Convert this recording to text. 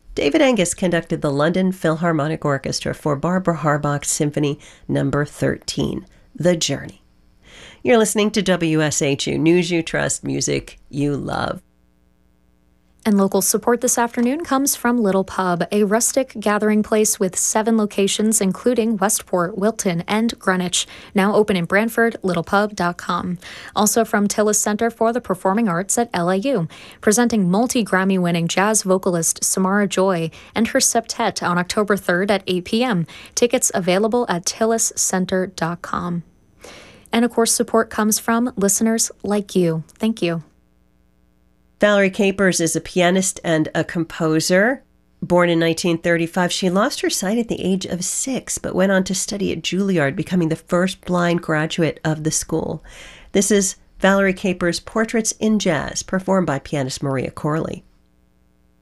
David Angus conducted the London Philharmonic Orchestra for Barbara Harbach's Symphony No. 13, The Journey. You're listening to WSHU News You Trust, Music You Love. And local support this afternoon comes from Little Pub, a rustic gathering place with 7 locations, including Westport, Wilton, and Greenwich. Now open in Brantford, littlepub.com. Also from Tillis Center for the Performing Arts at LIU, presenting multi-Grammy-winning jazz vocalist Samara Joy and her septet on October 3rd at 8 p.m. Tickets available at tilliscenter.com. And of course, support comes from listeners like you. Thank you. Valerie Capers is a pianist and a composer. Born in 1935, she lost her sight at the age of 6, but went on to study at Juilliard, becoming the first blind graduate of the school. This is Valerie Capers' Portraits in Jazz, performed by pianist Maria Corley.